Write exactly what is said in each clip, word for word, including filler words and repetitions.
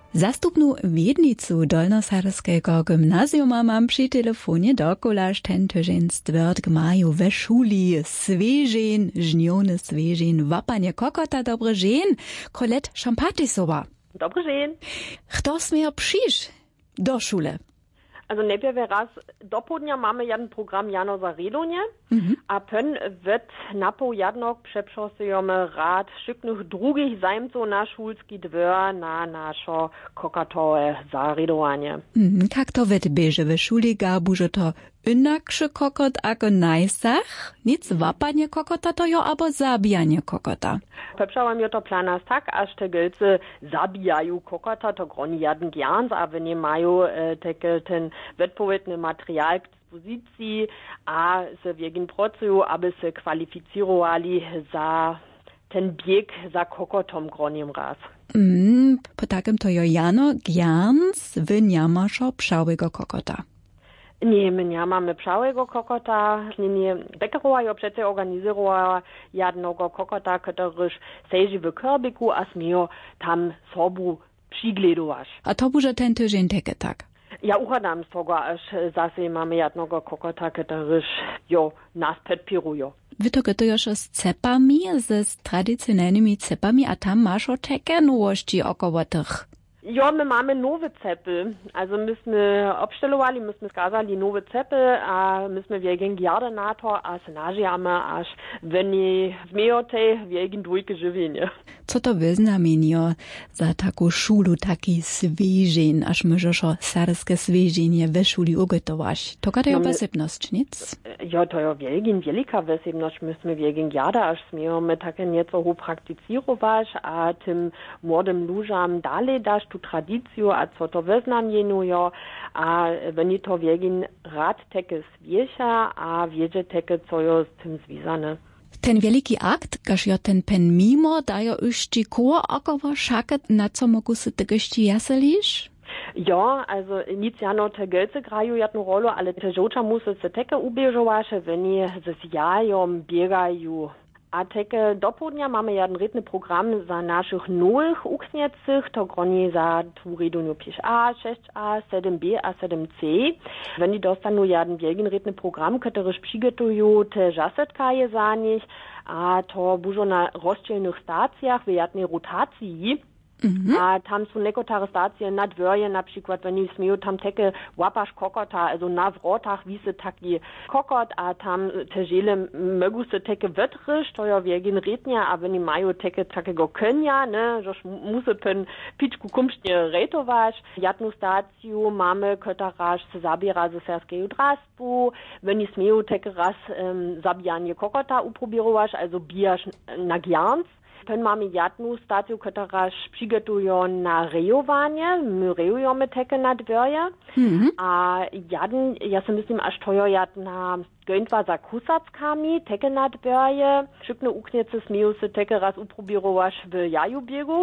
Zastupnu wiednicu Dolnosaryskiego gymnazjuma mam przy telefonie dokolaż ten tydzień stwierd gmaju we szuli Swieżin, żniony Swieżin, wapanie kokota, dobry dzień, Kolet Szampatisowa. Dobry dzień. Kto smie przyjść do szule? Also najpierw raz do południa mamy jeden program Jano za redonie, mhm. a pen wird napo jednog przeprzosujemy rad szyknych drugich zajmców na szulski dwór na nasze kokatowe zaredowanie. Mhm. Jak to wird bieże we szuli gabu, że to inakszy kokot ako najsach? Nic wapanie kokota to jo, abo zabijanie kokota? Peprzałam jo to planas tak, aż te gilce zabijają kokota, to groni jeden gierns, a nie mają e, teke ten wettpowiedny materiał k dyspozycji, a se wiegin procesu, aby se kwalificirowali za ten bieg za kokotom gronim raz. Mm, po takim to jo jano gierns wyniamaszo pszałego kokota. Nie, my nie mamy pszałego kokota. Nie, Beckerowa jo przecież organizowała jednego kokota, któryż seży w korbiku, a smiejo tam sobu przygledować. A to będzie ten tydzień takie tak? Ja uchadam z tego, aż zase mamy jednego kokota, któryż jo nas podpierują. Wy to gotujesz z cepami, z tradycyjnymi cepami, a tam masz o takie nowości około tych? Ja, my mamy nowe cepy. Also myśmy obstelowali, myśmy skazali nowe cepy, a myśmy wiegin gjarda na to, a se nažijamy, aż wyni zmiejote wiegin dwójkę żywienie. Co to wyznamienio za taką szulu, taki swieżin, aż możesz o sarskie swiežinie we szuli ugotować? To kada jo wysepność, nic? Ja, to jo wiegin wielika wysepność, myśmy wiegin gjarda, aż zmiejemy takie nieco hu praktycirować, a tym młodym ludziom dalej dasz tu tradycję, a co to wyznamienuje, a wenn to wiegin rad teke swieża, a wiedzie teke, co jo z tym związane. Ten wielki akt, każ jo ten pen mimo daje uszci koło około szaket, na co mogą się te gości jaselisz? Ja, also initiano te Gölze grają jedną rolę, ale te żołcza muszą się teke ubieżować, wenn ze zjajom biegają. A teke do południa mamy jeden redny program za naszych nowych uczniecych, to groni za tu reduniu pięć A, sześć A, siedem B a siedem C. Wenn dostaną jeden wielki redny program, który przygotują te jasetkaje za nich, a to bużo na rozdzielnych stacjach w jednej rotacji. Mhm. A tam są niektóre stacje na dworze, na przykład, wenn ich smieją tam teke łapasz kokota, also na wrotach wiese taki kokot, a tam te żele mogą się teke wytryć, to ja wiegin rednia, a wenn ich mają teke takiego konia, ne, żeż muszę pen piczku kumsznie retować. Jedną stację mamy, która się zabiera ze serskiego draspu, wenn ich smieją teke raz um, zabijanie kokota uprobirować, also bijasz na gierns. Pen mamy jedną stację, która przygotują na rejowanie, my rejujemy teke na dworze, mm-hmm. a jeden, ja sobie myślę, aż to jest na gońtwa za kusackami, teke na dworze, szykne ukniece smieją się teke raz uprobirować w jajubiegu.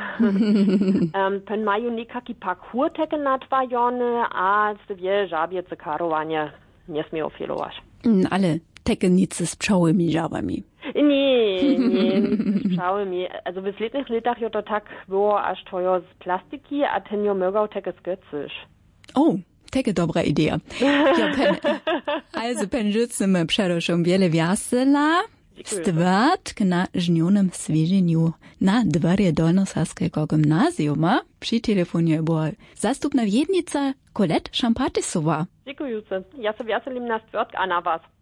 um, pen mają niekaki parkour teke na dworze, a sobie żabiece karowanie nie smieją fielować. Mm, ale teke nic z pszczołymi żabami. Nie, nie, z pszczołymi. Also w letnych latach jo to tak było, aż to jo z plastiki, a ten jo mogał teke skrycysz. O, teke dobra idea. Ja, pen, also pen życzymy przede wiele wiasela, stward na żnionym swieżeniu na dworze Dolnosaskiego gymnazjuma. Przy telefonie była zastupna wiednica Kolet Szampatisowa. Dziękuję. Ja sobie wiaselim na stward, a na was.